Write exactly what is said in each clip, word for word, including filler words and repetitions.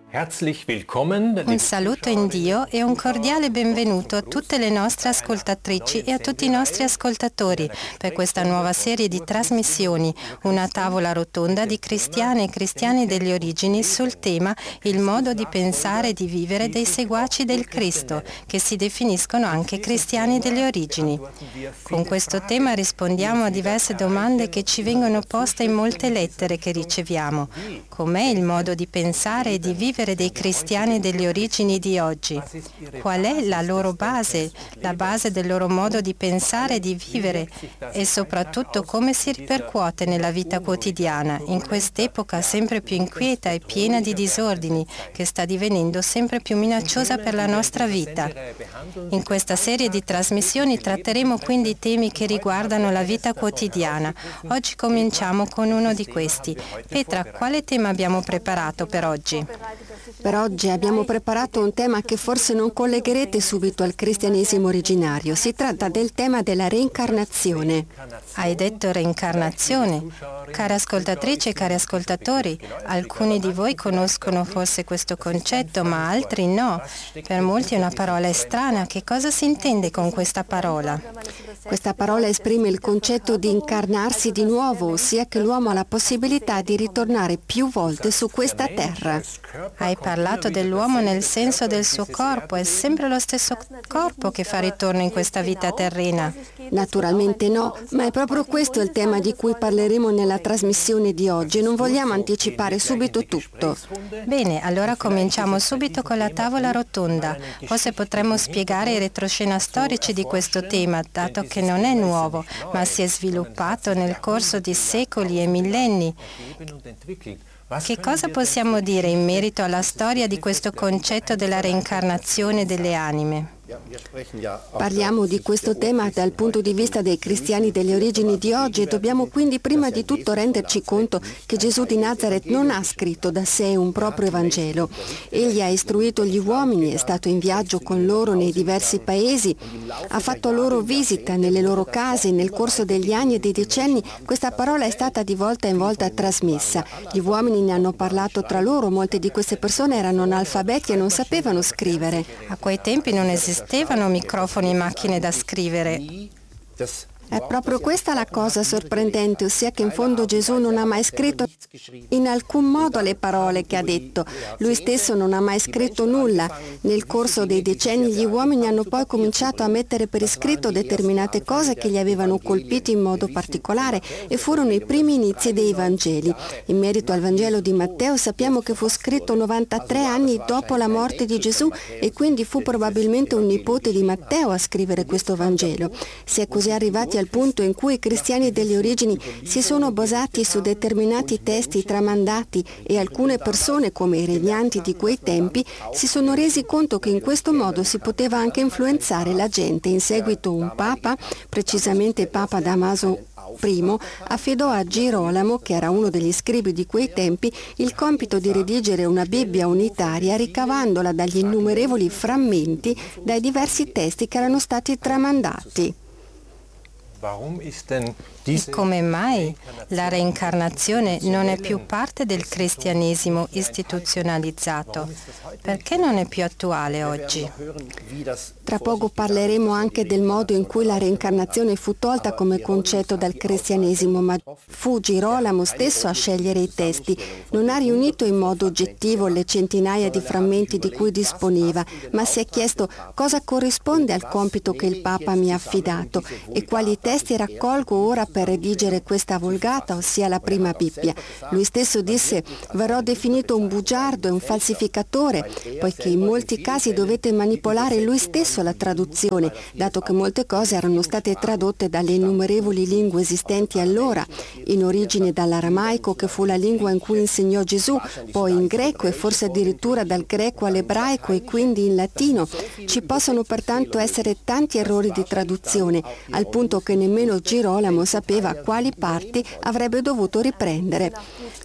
Un saluto in Dio e un cordiale benvenuto a tutte le nostre ascoltatrici e a tutti i nostri ascoltatori per questa nuova serie di trasmissioni, una tavola rotonda di cristiane e cristiani delle origini sul tema il modo di pensare e di vivere dei seguaci del Cristo, che si definiscono anche cristiani delle origini. Con questo tema rispondiamo a diverse domande che ci vengono poste in molte lettere che riceviamo. Com'è il modo di pensare e di vivere dei cristiani delle origini di oggi? Qual è la loro base, la base del loro modo di pensare e di vivere e soprattutto come si ripercuote nella vita quotidiana in quest'epoca sempre più inquieta e piena di disordini che sta divenendo sempre più minacciosa per la nostra vita. In questa serie di trasmissioni tratteremo quindi temi che riguardano la vita quotidiana. Oggi cominciamo con uno di questi. Petra, quale tema abbiamo preparato per oggi? Per oggi abbiamo preparato un tema che forse non collegherete subito al cristianesimo originario. Si tratta del tema della reincarnazione. Hai detto reincarnazione. Care ascoltatrici e cari ascoltatori, alcuni di voi conoscono forse questo concetto, ma altri no. Per molti è una parola strana. Che cosa si intende con questa parola? Questa parola esprime il concetto di incarnarsi di nuovo, ossia che l'uomo ha la possibilità di ritornare più volte su questa terra. Hai parlato dell'uomo nel senso del suo corpo, è sempre lo stesso corpo che fa ritorno in questa vita terrena? Naturalmente no, ma è proprio questo il tema di cui parleremo nella trasmissione di oggi. Non vogliamo anticipare subito tutto. Bene, allora cominciamo subito con la tavola rotonda. Forse potremmo spiegare i retroscena storici di questo tema, dato che non è nuovo, ma si è sviluppato nel corso di secoli e millenni. Che cosa possiamo dire in merito alla storia di questo concetto della reincarnazione delle anime? Parliamo di questo tema dal punto di vista dei cristiani delle origini di oggi e dobbiamo quindi prima di tutto renderci conto che Gesù di Nazaret non ha scritto da sé un proprio Evangelo. Egli ha istruito gli uomini, è stato in viaggio con loro nei diversi paesi, ha fatto loro visita nelle loro case. Nel corso degli anni e dei decenni questa parola è stata di volta in volta trasmessa. Gli uomini ne hanno parlato tra loro, molte di queste persone erano analfabeti e non sapevano scrivere. A quei tempi non esisteva Esistevano microfoni e macchine da scrivere. È proprio questa la cosa sorprendente, ossia che in fondo Gesù non ha mai scritto in alcun modo le parole che ha detto. Lui stesso non ha mai scritto nulla. Nel corso dei decenni gli uomini hanno poi cominciato a mettere per iscritto determinate cose che li avevano colpiti in modo particolare e furono i primi inizi dei Vangeli. In merito al Vangelo di Matteo sappiamo che fu scritto novantatré anni dopo la morte di Gesù e quindi fu probabilmente un nipote di Matteo a scrivere questo Vangelo. Si è così arrivati al punto in cui i cristiani delle origini si sono basati su determinati testi tramandati e alcune persone, come i regnanti di quei tempi, si sono resi conto che in questo modo si poteva anche influenzare la gente. In seguito un papa, precisamente Papa Damaso I, affidò a Girolamo, che era uno degli scribi di quei tempi, il compito di redigere una Bibbia unitaria ricavandola dagli innumerevoli frammenti dai diversi testi che erano stati tramandati. E come mai la reincarnazione non è più parte del cristianesimo istituzionalizzato? Perché non è più attuale oggi? Tra poco parleremo anche del modo in cui la reincarnazione fu tolta come concetto dal cristianesimo, ma fu Girolamo stesso a scegliere i testi. Non ha riunito in modo oggettivo le centinaia di frammenti di cui disponeva, ma si è chiesto cosa corrisponde al compito che il Papa mi ha affidato e quali testi raccolgo ora per redigere questa Vulgata, ossia la prima Bibbia. Lui stesso disse: verrò definito un bugiardo e un falsificatore, poiché in molti casi dovete manipolare lui stesso la traduzione, dato che molte cose erano state tradotte dalle innumerevoli lingue esistenti allora, in origine dall'aramaico, che fu la lingua in cui insegnò Gesù, poi in greco e forse addirittura dal greco all'ebraico e quindi in latino. Ci possono pertanto essere tanti errori di traduzione, al punto che nemmeno Girolamo sapeva quali parti avrebbe dovuto riprendere.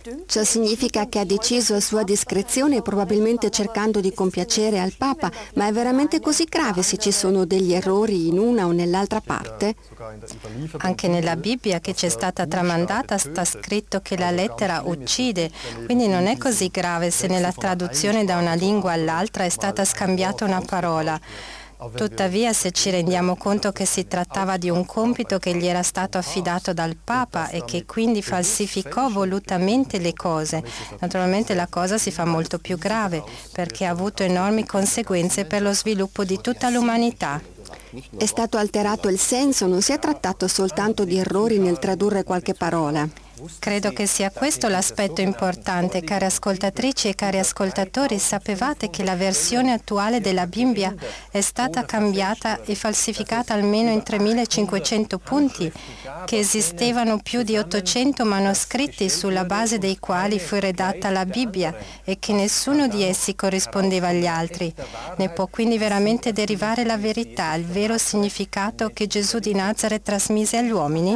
Ciò significa che ha deciso a sua discrezione, probabilmente cercando di compiacere al Papa, ma è veramente così grave se ci sono degli errori in una o nell'altra parte? Anche nella Bibbia che ci è stata tramandata sta scritto che la lettera uccide, quindi non è così grave se nella traduzione da una lingua all'altra è stata scambiata una parola. Tuttavia, se ci rendiamo conto che si trattava di un compito che gli era stato affidato dal Papa e che quindi falsificò volutamente le cose, naturalmente la cosa si fa molto più grave perché ha avuto enormi conseguenze per lo sviluppo di tutta l'umanità. È stato alterato il senso, non si è trattato soltanto di errori nel tradurre qualche parola. Credo che sia questo l'aspetto importante, care ascoltatrici e cari ascoltatori. Sapevate che la versione attuale della Bibbia è stata cambiata e falsificata almeno in tremilacinquecento punti, che esistevano più di ottocento manoscritti sulla base dei quali fu redatta la Bibbia e che nessuno di essi corrispondeva agli altri. Ne può quindi veramente derivare la verità, il vero significato che Gesù di Nazaret trasmise agli uomini?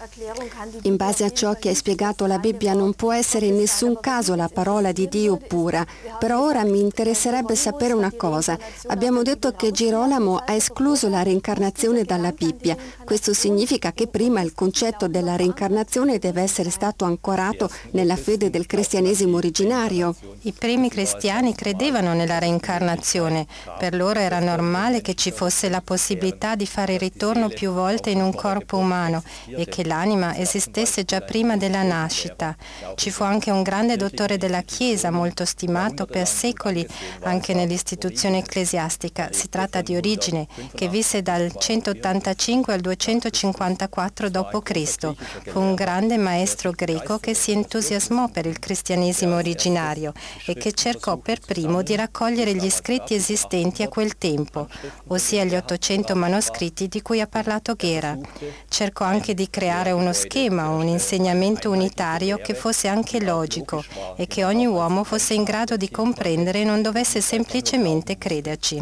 In base a ciò che hai spiegato, la Bibbia non può essere in nessun caso la parola di Dio pura. Però ora mi interesserebbe sapere una cosa. Abbiamo detto che Girolamo ha escluso la reincarnazione dalla Bibbia. Questo significa che prima il concetto della reincarnazione deve essere stato ancorato nella fede del cristianesimo originario. I primi cristiani credevano nella reincarnazione. Per loro era normale che ci fosse la possibilità di fare ritorno più volte in un corpo umano e che l'anima esistesse già prima della nascita. Ci fu anche un grande dottore della Chiesa, molto stimato per secoli anche nell'istituzione ecclesiastica. Si tratta di Origene, che visse dal centottantacinque al duecentocinquantaquattro dopo Cristo Fu un grande maestro greco che si entusiasmò per il cristianesimo originario e che cercò per primo di raccogliere gli scritti esistenti a quel tempo, ossia gli ottocento manoscritti di cui ha parlato Ghera. Cercò anche di creare uno schema, un insegnamento unitario che fosse anche logico e che ogni uomo fosse in grado di comprendere e non dovesse semplicemente crederci.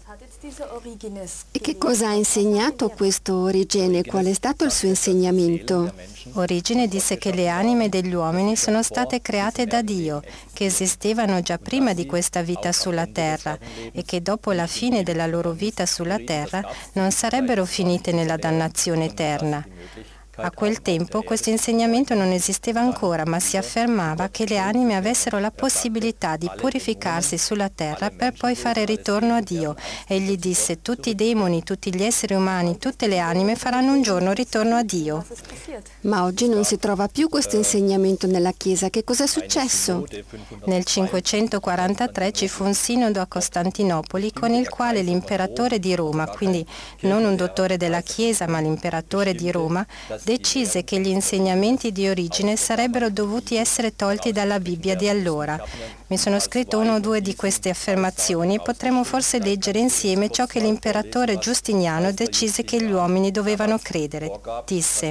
E che cosa ha insegnato questo Origene? Qual è stato il suo insegnamento? Origene disse che le anime degli uomini sono state create da Dio, che esistevano già prima di questa vita sulla terra e che dopo la fine della loro vita sulla terra non sarebbero finite nella dannazione eterna. A quel tempo questo insegnamento non esisteva ancora, ma si affermava che le anime avessero la possibilità di purificarsi sulla terra per poi fare ritorno a Dio. Egli disse: tutti i demoni, tutti gli esseri umani, tutte le anime faranno un giorno ritorno a Dio. Ma oggi non si trova più questo insegnamento nella Chiesa. Che cosa è successo? Nel cinquecentoquarantatré ci fu un sinodo a Costantinopoli con il quale l'imperatore di Roma, quindi non un dottore della Chiesa ma l'imperatore di Roma, decise che gli insegnamenti di Origene sarebbero dovuti essere tolti dalla Bibbia di allora. Mi sono scritto una o due di queste affermazioni e potremmo forse leggere insieme ciò che l'imperatore Giustiniano decise che gli uomini dovevano credere. Disse: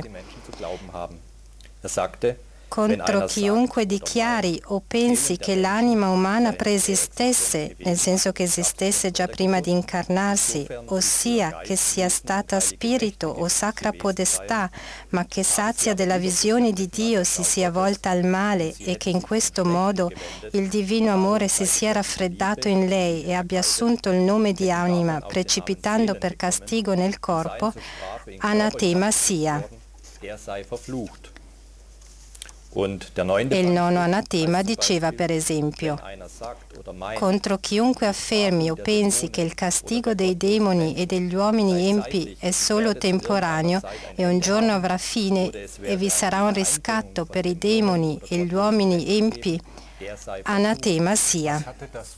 contro chiunque dichiari o pensi che l'anima umana preesistesse, nel senso che esistesse già prima di incarnarsi, ossia che sia stata spirito o sacra podestà, ma che sazia della visione di Dio si sia volta al male e che in questo modo il divino amore si sia raffreddato in lei e abbia assunto il nome di anima, precipitando per castigo nel corpo, anatema sia. E il nono anatema diceva, per esempio: contro chiunque affermi o pensi che il castigo dei demoni e degli uomini empi è solo temporaneo e un giorno avrà fine e vi sarà un riscatto per i demoni e gli uomini empi, anatema sia.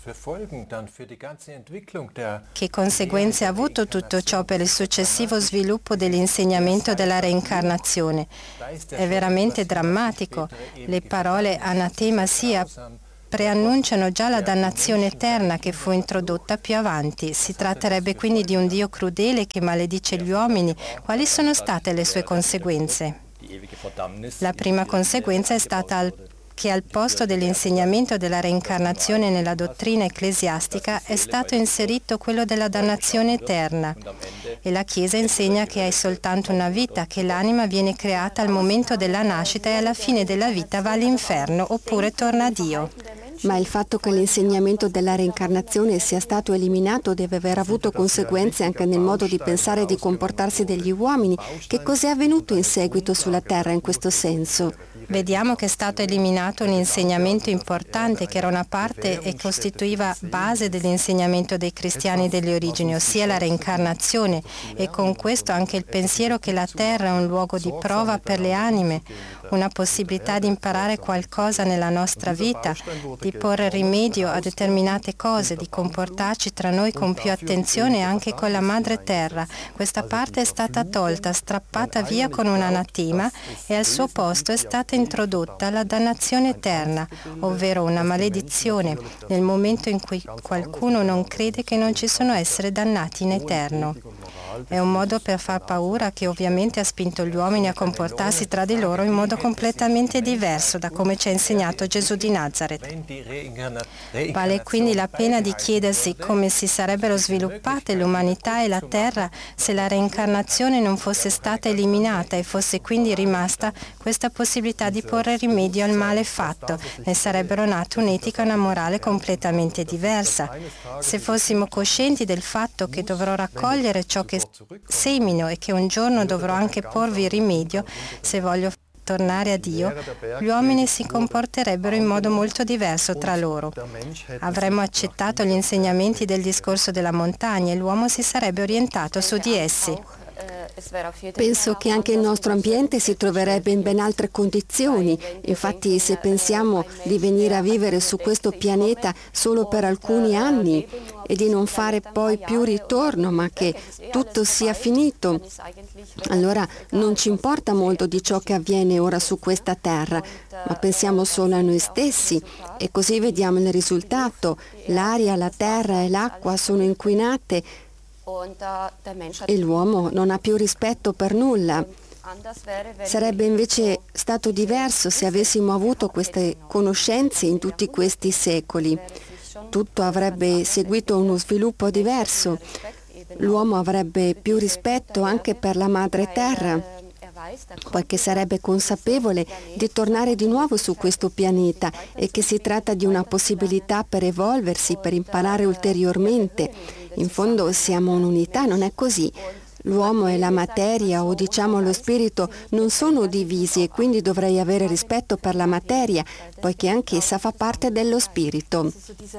Che conseguenze ha avuto tutto ciò per il successivo sviluppo dell'insegnamento della reincarnazione? È veramente drammatico. Le parole anatema sia preannunciano già la dannazione eterna che fu introdotta più avanti. Si tratterebbe quindi di un Dio crudele che maledice gli uomini. Quali sono state le sue conseguenze? La prima conseguenza è stata al che al posto dell'insegnamento della reincarnazione nella dottrina ecclesiastica è stato inserito quello della dannazione eterna e la Chiesa insegna che hai soltanto una vita, che l'anima viene creata al momento della nascita e alla fine della vita va all'inferno oppure torna a Dio. Ma il fatto che l'insegnamento della reincarnazione sia stato eliminato deve aver avuto conseguenze anche nel modo di pensare e di comportarsi degli uomini. Che cos'è avvenuto in seguito sulla Terra in questo senso? Vediamo che è stato eliminato un insegnamento importante che era una parte e costituiva base dell'insegnamento dei cristiani delle origini, ossia la reincarnazione, e con questo anche il pensiero che la Terra è un luogo di prova per le anime, una possibilità di imparare qualcosa nella nostra vita, di porre rimedio a determinate cose, di comportarci tra noi con più attenzione anche con la Madre Terra. Questa parte è stata tolta, strappata via con un anatema e al suo posto è stata introdotta la dannazione eterna, ovvero una maledizione, nel momento in cui qualcuno non crede che non ci sono esseri dannati in eterno. È un modo per far paura che ovviamente ha spinto gli uomini a comportarsi tra di loro in modo completamente diverso da come ci ha insegnato Gesù di Nazaret. Vale quindi la pena di chiedersi come si sarebbero sviluppate l'umanità e la terra se la reincarnazione non fosse stata eliminata e fosse quindi rimasta questa possibilità di porre rimedio al male fatto. Ne sarebbero nate un'etica e una morale completamente diversa. Se fossimo coscienti del fatto che dovrò raccogliere ciò che semino e che un giorno dovrò anche porvi rimedio se voglio tornare a Dio, gli uomini si comporterebbero in modo molto diverso tra loro. Avremmo accettato gli insegnamenti del discorso della montagna e l'uomo si sarebbe orientato su di essi. Penso che anche il nostro ambiente si troverebbe in ben altre condizioni. Infatti, se pensiamo di venire a vivere su questo pianeta solo per alcuni anni e di non fare poi più ritorno, ma che tutto sia finito, allora non ci importa molto di ciò che avviene ora su questa terra, ma pensiamo solo a noi stessi e così vediamo il risultato. L'aria, la terra e l'acqua sono inquinate e l'uomo non ha più rispetto per nulla. Sarebbe invece stato diverso se avessimo avuto queste conoscenze in tutti questi secoli. Tutto avrebbe seguito uno sviluppo diverso. L'uomo avrebbe più rispetto anche per la madre terra, poiché sarebbe consapevole di tornare di nuovo su questo pianeta e che si tratta di una possibilità per evolversi, per imparare ulteriormente. In fondo siamo un'unità, non è così? L'uomo e la materia, o diciamo lo spirito, non sono divisi e quindi dovrei avere rispetto per la materia, poiché anch'essa fa parte dello spirito.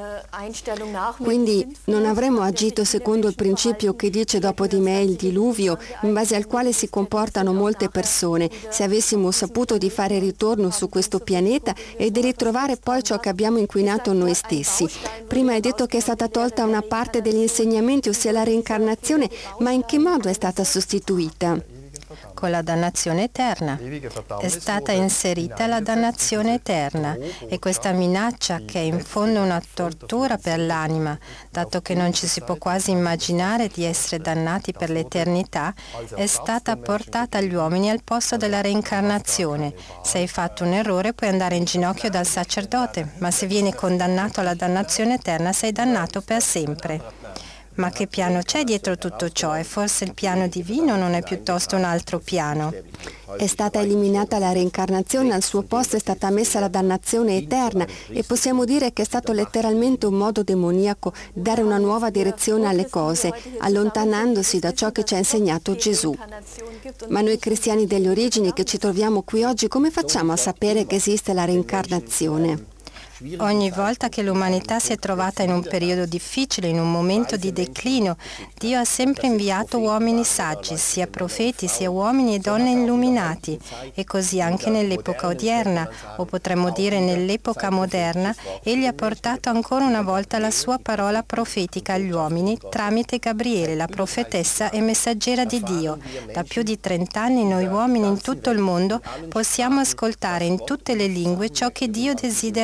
Quindi non avremmo agito secondo il principio che dice dopo di me il diluvio, in base al quale si comportano molte persone, se avessimo saputo di fare ritorno su questo pianeta e di ritrovare poi ciò che abbiamo inquinato noi stessi. Prima hai detto che è stata tolta una parte degli insegnamenti, ossia la reincarnazione, ma in che modo è stata sostituita? Con la dannazione eterna. È stata inserita la dannazione eterna e questa minaccia, che è in fondo una tortura per l'anima, dato che non ci si può quasi immaginare di essere dannati per l'eternità, è stata portata agli uomini al posto della reincarnazione. Se hai fatto un errore puoi andare in ginocchio dal sacerdote, ma se vieni condannato alla dannazione eterna sei dannato per sempre. Ma che piano c'è dietro tutto ciò? È forse il piano divino o non è piuttosto un altro piano? È stata eliminata la reincarnazione, al suo posto è stata messa la dannazione eterna e possiamo dire che è stato letteralmente un modo demoniaco dare una nuova direzione alle cose, allontanandosi da ciò che ci ha insegnato Gesù. Ma noi cristiani delle origini che ci troviamo qui oggi, come facciamo a sapere che esiste la reincarnazione? Ogni volta che l'umanità si è trovata in un periodo difficile, in un momento di declino, Dio ha sempre inviato uomini saggi, sia profeti, sia uomini e donne illuminati. E così anche nell'epoca odierna, o potremmo dire nell'epoca moderna, Egli ha portato ancora una volta la sua parola profetica agli uomini tramite Gabriele, la profetessa e messaggera di Dio. Da più di trent'anni noi uomini in tutto il mondo possiamo ascoltare in tutte le lingue ciò che Dio desidera dire.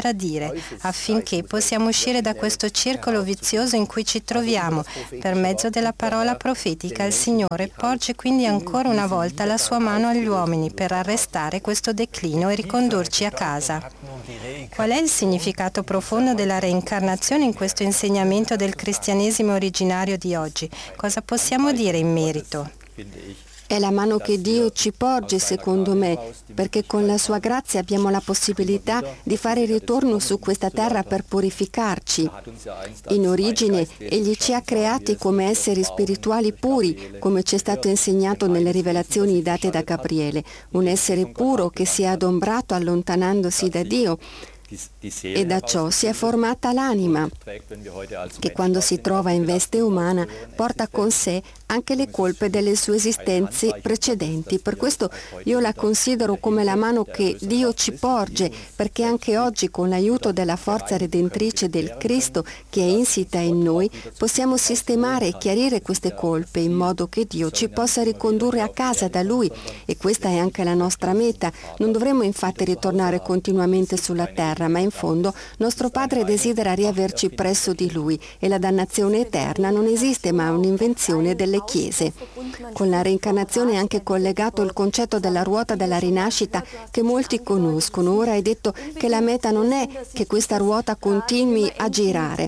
agire, affinché possiamo uscire da questo circolo vizioso in cui ci troviamo. Per mezzo della parola profetica il Signore porge quindi ancora una volta la sua mano agli uomini per arrestare questo declino e ricondurci a casa. Qual è il significato profondo della reincarnazione in questo insegnamento del cristianesimo originario di oggi? Cosa possiamo dire in merito? È la mano che Dio ci porge, secondo me, perché con la sua grazia abbiamo la possibilità di fare ritorno su questa terra per purificarci. In origine, Egli ci ha creati come esseri spirituali puri, come ci è stato insegnato nelle rivelazioni date da Gabriele, un essere puro che si è adombrato allontanandosi da Dio. E da ciò si è formata l'anima, che quando si trova in veste umana porta con sé anche le colpe delle sue esistenze precedenti. Per questo io la considero come la mano che Dio ci porge, perché anche oggi con l'aiuto della forza redentrice del Cristo che è insita in noi, possiamo sistemare e chiarire queste colpe in modo che Dio ci possa ricondurre a casa da Lui, e questa è anche la nostra meta. Non dovremmo infatti ritornare continuamente sulla terra, ma in fondo nostro Padre desidera riaverci presso di Lui, e la dannazione eterna non esiste, ma è un'invenzione delle chiese. Con la reincarnazione è anche collegato il concetto della ruota della rinascita che molti conoscono. Ora hai detto che la meta non è che questa ruota continui a girare.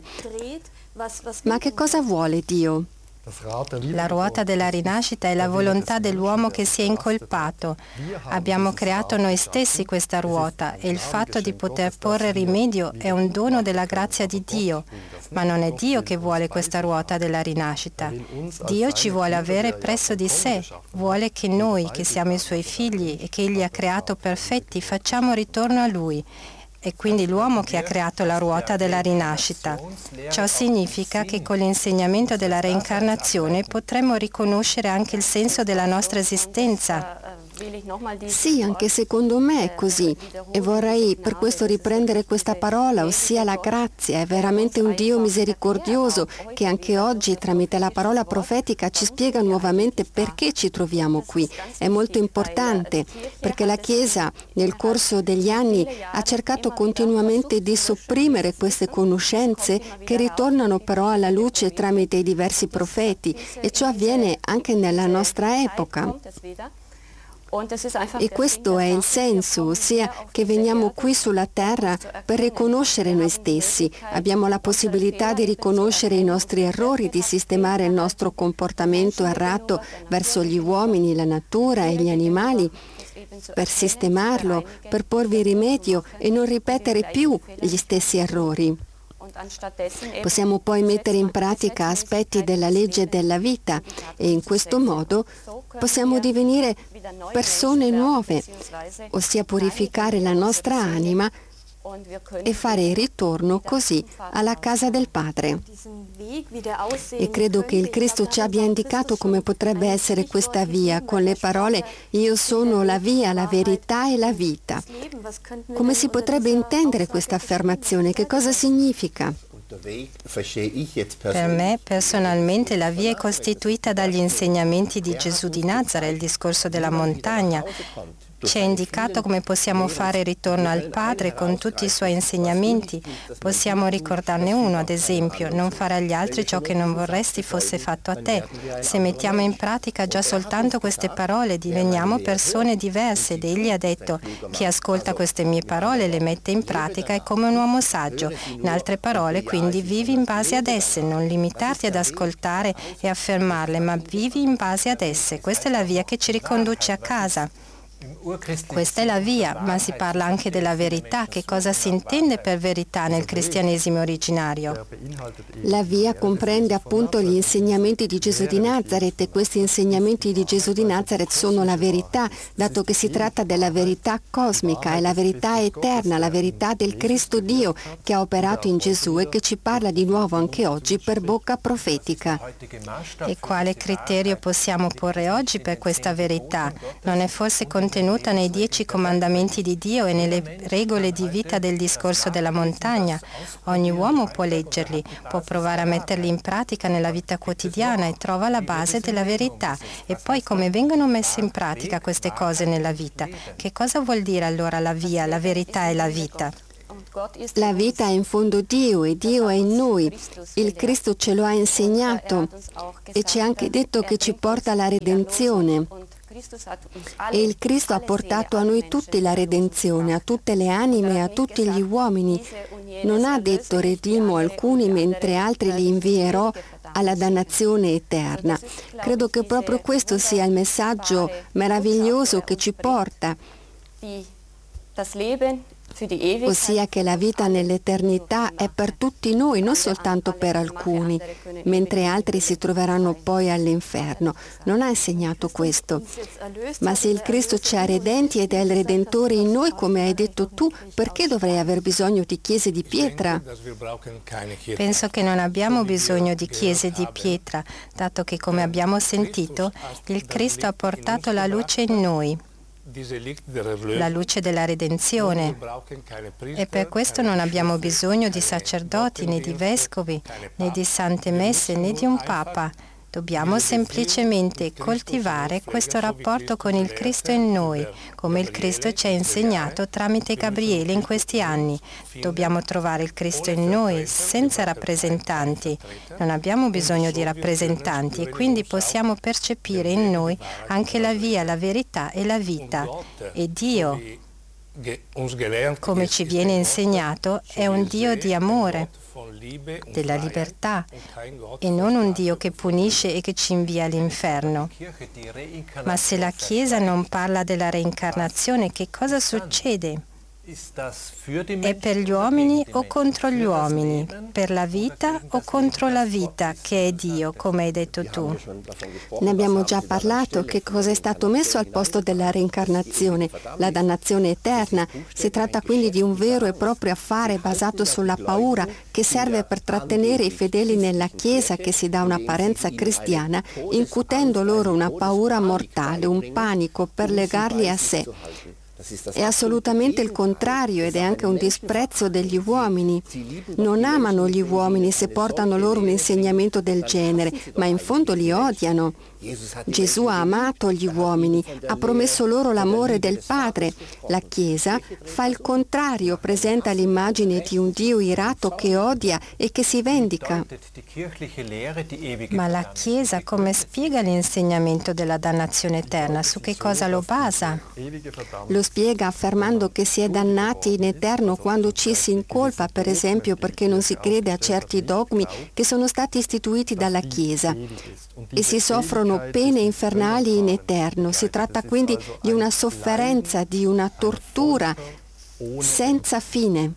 Ma che cosa vuole Dio? La ruota della rinascita è la volontà dell'uomo che si è incolpato. Abbiamo creato noi stessi questa ruota e il fatto di poter porre rimedio è un dono della grazia di Dio. Ma non è Dio che vuole questa ruota della rinascita. Dio ci vuole avere presso di sé. Vuole che noi, che siamo i Suoi figli e che Egli ha creato perfetti, facciamo ritorno a Lui. È quindi l'uomo che ha creato la ruota della rinascita. Ciò significa che con l'insegnamento della reincarnazione potremo riconoscere anche il senso della nostra esistenza. Sì, anche secondo me è così, e vorrei per questo riprendere questa parola, ossia la grazia. È veramente un Dio misericordioso che anche oggi tramite la parola profetica ci spiega nuovamente perché ci troviamo qui. È molto importante perché la Chiesa nel corso degli anni ha cercato continuamente di sopprimere queste conoscenze che ritornano però alla luce tramite i diversi profeti, e ciò avviene anche nella nostra epoca. E questo è il senso, ossia che veniamo qui sulla terra per riconoscere noi stessi. Abbiamo la possibilità di riconoscere i nostri errori, di sistemare il nostro comportamento errato verso gli uomini, la natura e gli animali, per sistemarlo, per porvi rimedio e non ripetere più gli stessi errori. Possiamo poi mettere in pratica aspetti della legge della vita, e in questo modo possiamo divenire persone nuove, ossia purificare la nostra anima e fare ritorno così alla casa del Padre. E credo che il Cristo ci abbia indicato come potrebbe essere questa via, con le parole «Io sono la via, la verità e la vita». Come si potrebbe intendere questa affermazione? Che cosa significa? Per me, personalmente, la via è costituita dagli insegnamenti di Gesù di Nazareth, il discorso della montagna. Ci è indicato come possiamo fare ritorno al Padre con tutti i Suoi insegnamenti. Possiamo ricordarne uno, ad esempio, non fare agli altri ciò che non vorresti fosse fatto a te. Se mettiamo in pratica già soltanto queste parole, diveniamo persone diverse, ed Egli ha detto: chi ascolta queste mie parole e le mette in pratica è come un uomo saggio. In altre parole, quindi, vivi in base ad esse, non limitarti ad ascoltare e affermarle, ma vivi in base ad esse. Questa è la via che ci riconduce a casa. Questa è la via, ma si parla anche della verità. Che cosa si intende per verità nel cristianesimo originario? La via comprende appunto gli insegnamenti di Gesù di Nazareth, e questi insegnamenti di Gesù di Nazareth sono la verità, dato che si tratta della verità cosmica, è la verità eterna, la verità del Cristo Dio che ha operato in Gesù e che ci parla di nuovo anche oggi per bocca profetica. E quale criterio possiamo porre oggi per questa verità? Non è forse contenuta nei dieci comandamenti di Dio e nelle regole di vita del discorso della montagna? Ogni uomo può leggerli, può provare a metterli in pratica nella vita quotidiana e trova la base della verità. E poi come vengono messe in pratica queste cose nella vita? Che cosa vuol dire allora la via, la verità e la vita? La vita è in fondo Dio e Dio è in noi. Il Cristo ce lo ha insegnato e ci ha anche detto che ci porta alla redenzione. E il Cristo ha portato a noi tutti la redenzione, a tutte le anime e a tutti gli uomini. Non ha detto redimo alcuni mentre altri li invierò alla dannazione eterna. Credo che proprio questo sia il messaggio meraviglioso che ci porta, ossia che la vita nell'eternità è per tutti noi, non soltanto per alcuni, mentre altri si troveranno poi all'inferno. Non ha insegnato questo. Ma se il Cristo ci ha redenti ed è il Redentore in noi, come hai detto tu, perché dovrei aver bisogno di chiese di pietra? Penso che non abbiamo bisogno di chiese di pietra, dato che, come abbiamo sentito, il Cristo ha portato la luce in noi, la luce della redenzione, e per questo non abbiamo bisogno di sacerdoti, né di vescovi, né di sante messe, né di un papa. Dobbiamo semplicemente coltivare questo rapporto con il Cristo in noi, come il Cristo ci ha insegnato tramite Gabriele in questi anni. Dobbiamo trovare il Cristo in noi senza rappresentanti. Non abbiamo bisogno di rappresentanti e quindi possiamo percepire in noi anche la via, la verità e la vita. E Dio, come ci viene insegnato, è un Dio di amore, della libertà, e non un Dio che punisce e che ci invia all'inferno. Ma se la Chiesa non parla della reincarnazione, che cosa succede? È per gli uomini o contro gli uomini? Per la vita o contro la vita, che è Dio, come hai detto tu? Ne abbiamo già parlato. Che cosa è stato messo al posto della reincarnazione? La dannazione eterna. Si tratta quindi di un vero e proprio affare basato sulla paura che serve per trattenere i fedeli nella Chiesa, che si dà un'apparenza cristiana, incutendo loro una paura mortale, un panico per legarli a sé. È assolutamente il contrario ed è anche un disprezzo degli uomini. Non amano gli uomini se portano loro un insegnamento del genere, ma in fondo li odiano. Gesù ha amato gli uomini, ha promesso loro l'amore del Padre. La Chiesa fa il contrario, presenta l'immagine di un Dio irato che odia e che si vendica. Ma la Chiesa come spiega l'insegnamento della dannazione eterna? Su che cosa lo basa? Lo spiega affermando che si è dannati in eterno quando ci si incolpa, per esempio perché non si crede a certi dogmi che sono stati istituiti dalla Chiesa, e si soffrono pene infernali in eterno. Si tratta quindi di una sofferenza, di una tortura senza fine.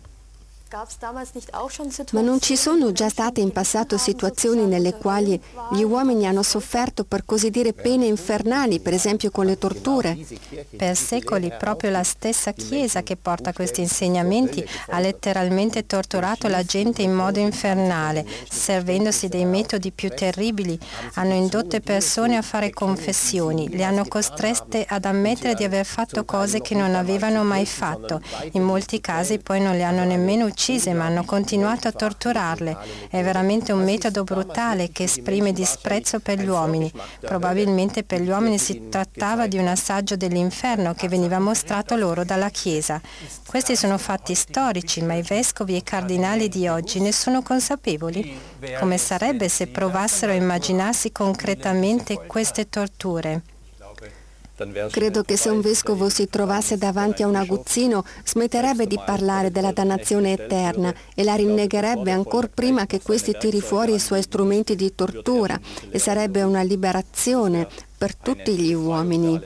Ma non ci sono già state in passato situazioni nelle quali gli uomini hanno sofferto, per così dire, pene infernali, per esempio con le torture? Per secoli proprio la stessa Chiesa che porta questi insegnamenti ha letteralmente torturato la gente in modo infernale, servendosi dei metodi più terribili. Hanno indotto persone a fare confessioni, le hanno costrette ad ammettere di aver fatto cose che non avevano mai fatto. In molti casi poi non le hanno nemmeno uccise, ma hanno continuato a torturarle. È veramente un metodo brutale che esprime disprezzo per gli uomini. Probabilmente per gli uomini si trattava di un assaggio dell'inferno che veniva mostrato loro dalla Chiesa. Questi sono fatti storici, ma i vescovi e i cardinali di oggi ne sono consapevoli? Come sarebbe se provassero a immaginarsi concretamente queste torture? Credo che se un vescovo si trovasse davanti a un aguzzino smetterebbe di parlare della dannazione eterna e la rinnegherebbe ancor prima che questi tiri fuori i suoi strumenti di tortura, e sarebbe una liberazione per tutti gli uomini.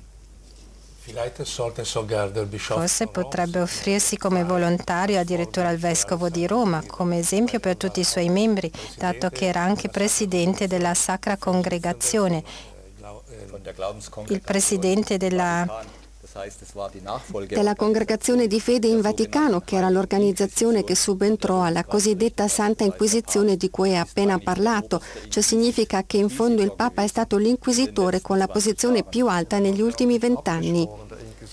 Forse potrebbe offrirsi come volontario addirittura al Vescovo di Roma, come esempio per tutti i suoi membri, dato che era anche presidente della Sacra Congregazione, il presidente della, della Congregazione di Fede in Vaticano, che era l'organizzazione che subentrò alla cosiddetta Santa Inquisizione di cui hai appena parlato. Ciò significa che in fondo il Papa è stato l'inquisitore con la posizione più alta negli ultimi vent'anni.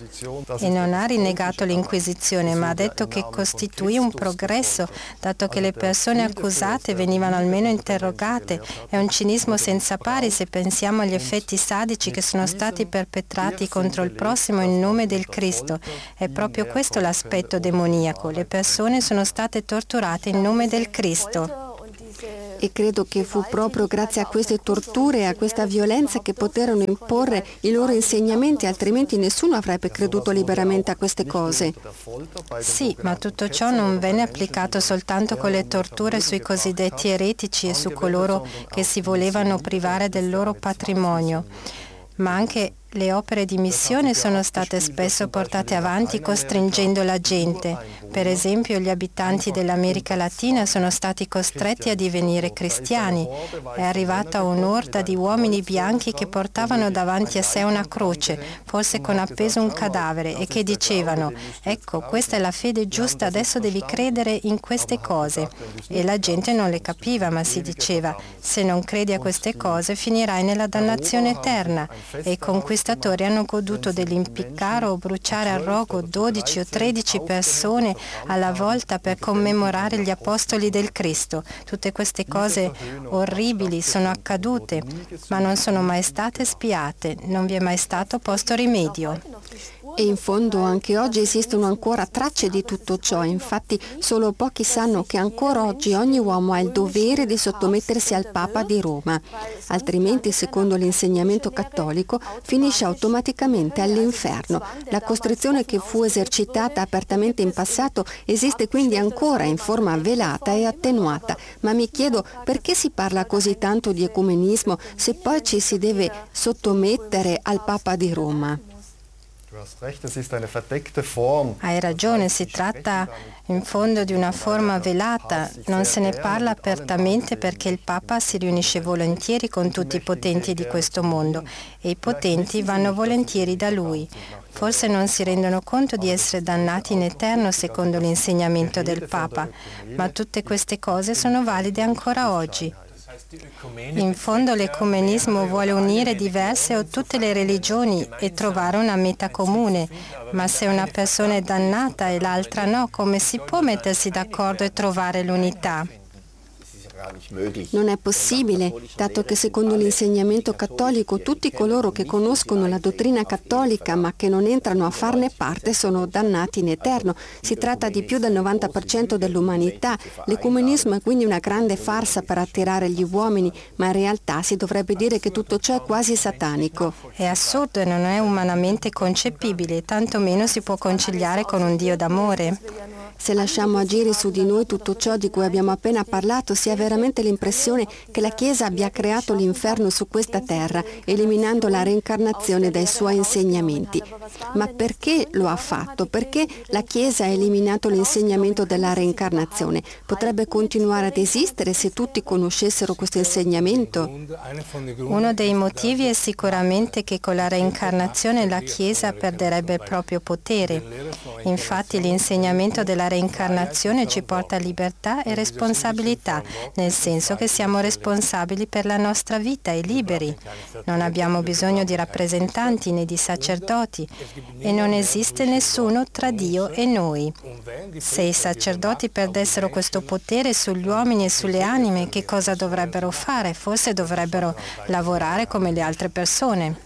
e non ha rinnegato l'Inquisizione, ma ha detto che costituì un progresso, dato che le persone accusate venivano almeno interrogate. È un cinismo senza pari se pensiamo agli effetti sadici che sono stati perpetrati contro il prossimo in nome del Cristo. È proprio questo l'aspetto demoniaco. Le persone sono state torturate in nome del Cristo. E credo che fu proprio grazie a queste torture e a questa violenza che poterono imporre i loro insegnamenti, altrimenti nessuno avrebbe creduto liberamente a queste cose. Sì, ma tutto ciò non venne applicato soltanto con le torture sui cosiddetti eretici e su coloro che si volevano privare del loro patrimonio, ma anche le opere di missione sono state spesso portate avanti costringendo la gente. Per esempio, gli abitanti dell'America Latina sono stati costretti a divenire cristiani. È arrivata un'orda di uomini bianchi che portavano davanti a sé una croce, forse con appeso un cadavere, e che dicevano: ecco, questa è la fede giusta, adesso devi credere in queste cose. E la gente non le capiva, ma si diceva: se non credi a queste cose finirai nella dannazione eterna. E con questo I conquistatori hanno goduto dell'impiccare o bruciare a rogo dodici o tredici persone alla volta per commemorare gli apostoli del Cristo. Tutte queste cose orribili sono accadute, ma non sono mai state spiate, non vi è mai stato posto rimedio. E in fondo anche oggi esistono ancora tracce di tutto ciò, infatti solo pochi sanno che ancora oggi ogni uomo ha il dovere di sottomettersi al Papa di Roma, altrimenti secondo l'insegnamento cattolico finisce automaticamente all'inferno. La costrizione che fu esercitata apertamente in passato esiste quindi ancora in forma velata e attenuata, ma mi chiedo perché si parla così tanto di ecumenismo se poi ci si deve sottomettere al Papa di Roma. Hai ragione, si tratta in fondo di una forma velata, non se ne parla apertamente perché il Papa si riunisce volentieri con tutti i potenti di questo mondo e i potenti vanno volentieri da lui. Forse non si rendono conto di essere dannati in eterno secondo l'insegnamento del Papa, ma tutte queste cose sono valide ancora oggi. In fondo l'ecumenismo vuole unire diverse o tutte le religioni e trovare una meta comune, ma se una persona è dannata e l'altra no, come si può mettersi d'accordo e trovare l'unità? Non è possibile, dato che secondo l'insegnamento cattolico tutti coloro che conoscono la dottrina cattolica ma che non entrano a farne parte sono dannati in eterno. Si tratta di più del novanta per cento dell'umanità. L'ecumenismo è quindi una grande farsa per attirare gli uomini, ma in realtà si dovrebbe dire che tutto ciò è quasi satanico. È assurdo e non è umanamente concepibile, tantomeno si può conciliare con un Dio d'amore. Se lasciamo agire su di noi tutto ciò di cui abbiamo appena parlato, si ha veramente l'impressione che la Chiesa abbia creato l'inferno su questa terra, eliminando la reincarnazione dai suoi insegnamenti. Ma perché lo ha fatto? Perché la Chiesa ha eliminato l'insegnamento della reincarnazione? Potrebbe continuare ad esistere se tutti conoscessero questo insegnamento? Uno dei motivi è sicuramente che con la reincarnazione la Chiesa perderebbe il proprio potere. Infatti l'insegnamento della reincarnazione ci porta a libertà e responsabilità, nel senso che siamo responsabili per la nostra vita e liberi. Non abbiamo bisogno di rappresentanti né di sacerdoti e non esiste nessuno tra Dio e noi. Se i sacerdoti perdessero questo potere sugli uomini e sulle anime, che cosa dovrebbero fare? Forse dovrebbero lavorare come le altre persone.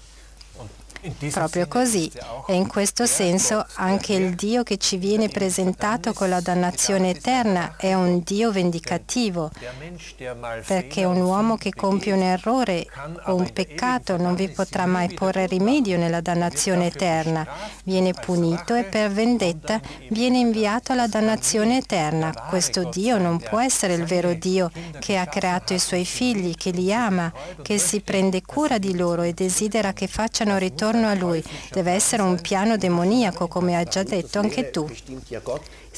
Proprio così, e in questo senso anche il Dio che ci viene presentato con la dannazione eterna è un Dio vendicativo, perché un uomo che compie un errore o un peccato non vi potrà mai porre rimedio nella dannazione eterna, viene punito e per vendetta viene inviato alla dannazione eterna. Questo Dio non può essere il vero Dio che ha creato i suoi figli, che li ama, che si prende cura di loro e desidera che facciano ritorno a Lui. Deve essere un piano demoniaco, come hai già detto anche tu.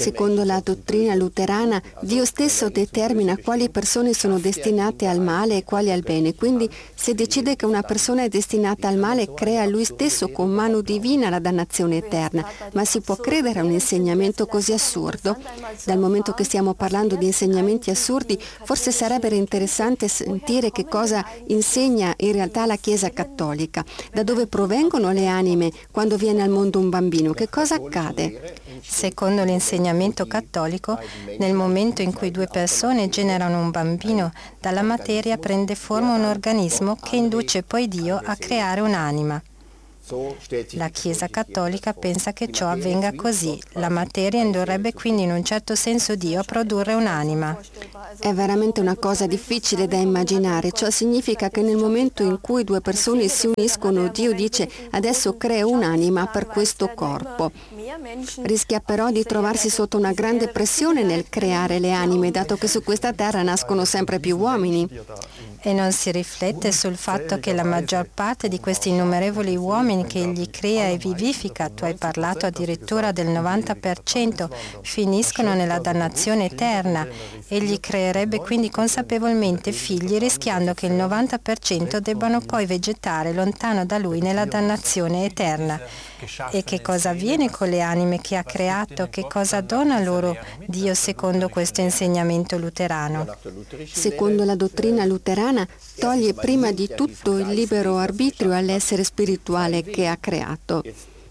Secondo la dottrina luterana, Dio stesso determina quali persone sono destinate al male e quali al bene. Quindi, se decide che una persona è destinata al male, crea lui stesso con mano divina la dannazione eterna. Ma si può credere a un insegnamento così assurdo? Dal momento che stiamo parlando di insegnamenti assurdi, forse sarebbe interessante sentire che cosa insegna in realtà la Chiesa cattolica. Da dove provengono le anime quando viene al mondo un bambino? Che cosa accade? Secondo l'insegnamento cattolico, nel momento in cui due persone generano un bambino, dalla materia prende forma un organismo che induce poi Dio a creare un'anima. La Chiesa cattolica pensa che ciò avvenga così. La materia indurrebbe quindi in un certo senso Dio a produrre un'anima. È veramente una cosa difficile da immaginare. Ciò significa che nel momento in cui due persone si uniscono, Dio dice: adesso creo un'anima per questo corpo. Rischia però di trovarsi sotto una grande pressione nel creare le anime, dato che su questa terra nascono sempre più uomini. E non si riflette sul fatto che la maggior parte di questi innumerevoli uomini che egli crea e vivifica, tu hai parlato addirittura del novanta per cento, finiscono nella dannazione eterna. Egli creerebbe quindi consapevolmente figli, rischiando che il novanta per cento debbano poi vegetare lontano da lui nella dannazione eterna. E che cosa avviene con le anime che ha creato? Che cosa dona loro Dio secondo questo insegnamento luterano? Secondo la dottrina luterana, toglie prima di tutto il libero arbitrio all'essere spirituale che ha creato.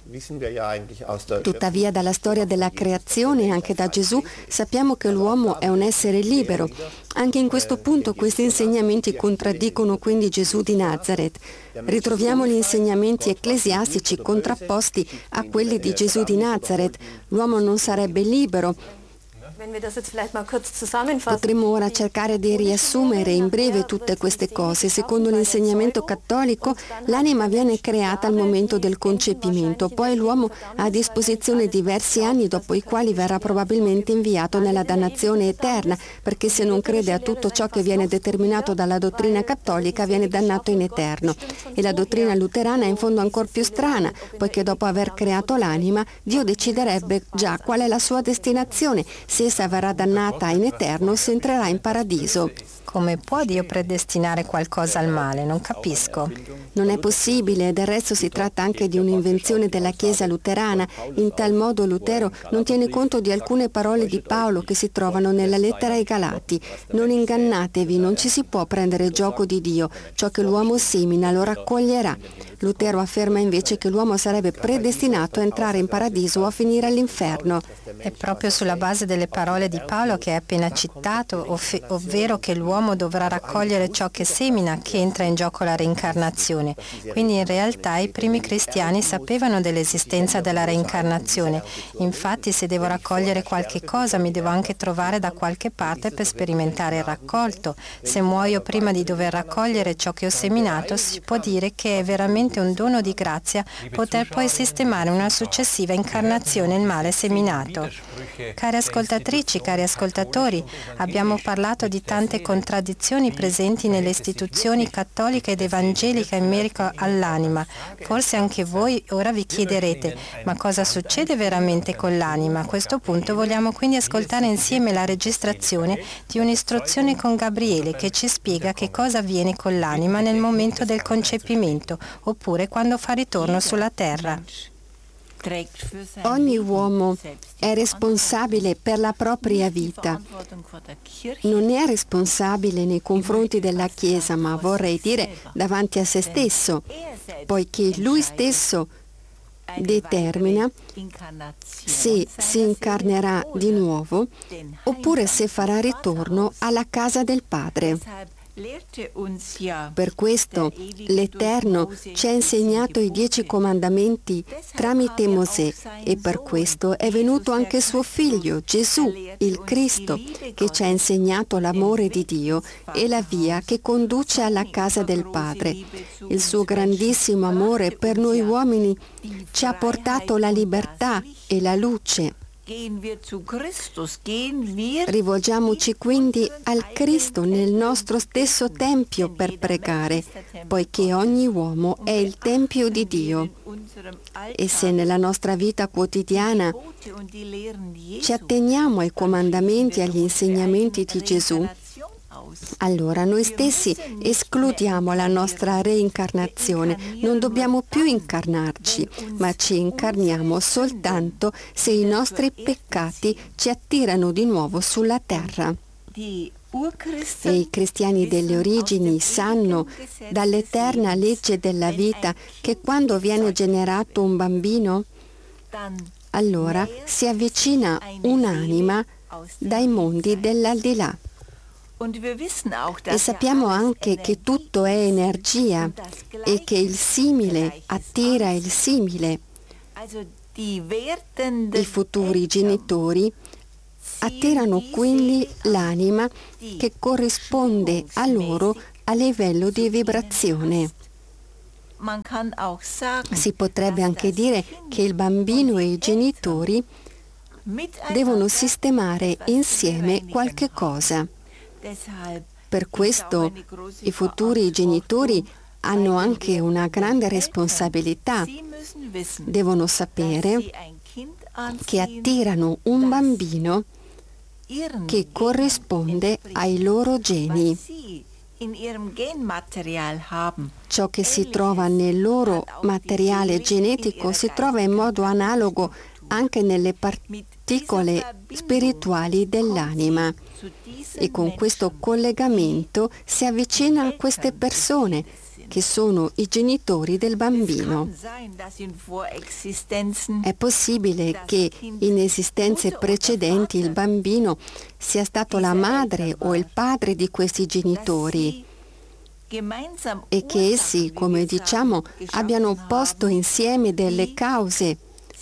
Tuttavia, dalla storia della creazione e anche da Gesù, sappiamo che l'uomo è un essere libero. Anche in questo punto questi insegnamenti contraddicono quindi Gesù di Nazaret. Ritroviamo gli insegnamenti ecclesiastici contrapposti a quelli di Gesù di Nazaret. L'uomo non sarebbe libero. Potremmo ora cercare di riassumere in breve tutte queste cose. Secondo l'insegnamento cattolico, l'anima viene creata al momento del concepimento, poi l'uomo ha a disposizione diversi anni dopo i quali verrà probabilmente inviato nella dannazione eterna, perché se non crede a tutto ciò che viene determinato dalla dottrina cattolica viene dannato in eterno. E la dottrina luterana è in fondo ancora più strana, poiché dopo aver creato l'anima, Dio deciderebbe già qual è la sua destinazione, se essa verrà dannata in eterno, se entrerà in paradiso. Come può Dio predestinare qualcosa al male? Non capisco. Non è possibile, del resto si tratta anche di un'invenzione della Chiesa luterana. In tal modo Lutero non tiene conto di alcune parole di Paolo che si trovano nella lettera ai Galati. Non ingannatevi, non ci si può prendere gioco di Dio. Ciò che l'uomo semina lo raccoglierà. Lutero afferma invece che l'uomo sarebbe predestinato a entrare in paradiso o a finire all'inferno. È proprio sulla base delle parole di Paolo che hai appena citato, ov- ovvero che l'uomo dovrà raccogliere ciò che semina, che entra in gioco la reincarnazione. Quindi in realtà i primi cristiani sapevano dell'esistenza della reincarnazione. Infatti, se devo raccogliere qualche cosa, mi devo anche trovare da qualche parte per sperimentare il raccolto. Se muoio prima di dover raccogliere ciò che ho seminato, si può dire che è veramente un dono di grazia poter poi sistemare una successiva incarnazione il male seminato. Cari ascoltatrici, cari ascoltatori, abbiamo parlato di tante contraddizioni presenti nelle istituzioni cattoliche ed evangeliche in merito all'anima. Forse anche voi ora vi chiederete, ma cosa succede veramente con l'anima? A questo punto vogliamo quindi ascoltare insieme la registrazione di un'istruzione con Gabriele che ci spiega che cosa avviene con l'anima nel momento del concepimento, oppure quando fa ritorno sulla terra. Ogni uomo è responsabile per la propria vita. Non è responsabile nei confronti della Chiesa, ma vorrei dire davanti a se stesso, poiché lui stesso determina se si incarnerà di nuovo oppure se farà ritorno alla casa del Padre. Per questo l'Eterno ci ha insegnato i dieci comandamenti tramite Mosè e per questo è venuto anche suo figlio Gesù, il Cristo, che ci ha insegnato l'amore di Dio e la via che conduce alla casa del Padre. Il suo grandissimo amore per noi uomini ci ha portato la libertà e la luce. Rivolgiamoci quindi al Cristo nel nostro stesso tempio per pregare, poiché ogni uomo è il tempio di Dio. E se nella nostra vita quotidiana ci atteniamo ai comandamenti e agli insegnamenti di Gesù, allora noi stessi escludiamo la nostra reincarnazione. Non dobbiamo più incarnarci, ma ci incarniamo soltanto se i nostri peccati ci attirano di nuovo sulla terra. E i cristiani delle origini sanno dall'eterna legge della vita che quando viene generato un bambino, allora si avvicina un'anima dai mondi dell'aldilà. E sappiamo anche che tutto è energia e che il simile attira il simile. I futuri genitori attirano quindi l'anima che corrisponde a loro a livello di vibrazione. Si potrebbe anche dire che il bambino e i genitori devono sistemare insieme qualche cosa. Per questo i futuri genitori hanno anche una grande responsabilità. Devono sapere che attirano un bambino che corrisponde ai loro geni. Ciò che si trova nel loro materiale genetico si trova in modo analogo anche nelle particole spirituali dell'anima. E con questo collegamento si avvicina a queste persone, che sono i genitori del bambino. È possibile che in esistenze precedenti il bambino sia stato la madre o il padre di questi genitori e che essi, come diciamo, abbiano posto insieme delle cause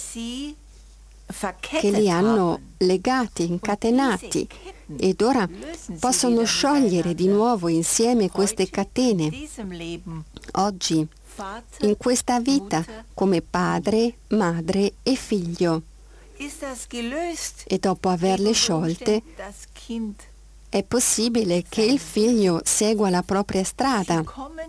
che li hanno legati, incatenati, ed ora possono sciogliere di nuovo insieme queste catene. Oggi, in questa vita, come padre, madre e figlio. E dopo averle sciolte, è possibile che il figlio segua la propria strada.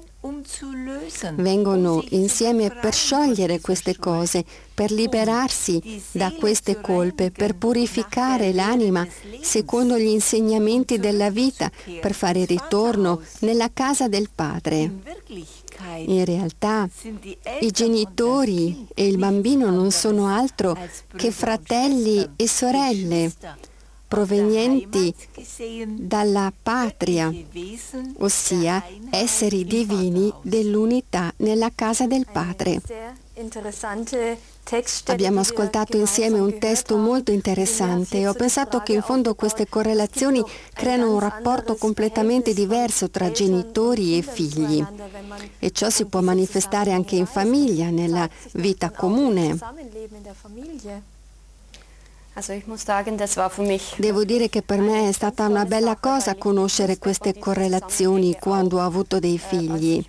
Vengono insieme per sciogliere queste cose, per liberarsi da queste colpe, per purificare l'anima secondo gli insegnamenti della vita, per fare ritorno nella casa del Padre. In realtà, i genitori e il bambino non sono altro che fratelli e sorelle, provenienti dalla patria, ossia esseri divini dell'unità nella casa del Padre. Abbiamo ascoltato insieme un testo molto interessante e ho pensato che in fondo queste correlazioni creano un rapporto completamente diverso tra genitori e figli. E ciò si può manifestare anche in famiglia, nella vita comune. Devo dire che per me è stata una bella cosa conoscere queste correlazioni quando ho avuto dei figli.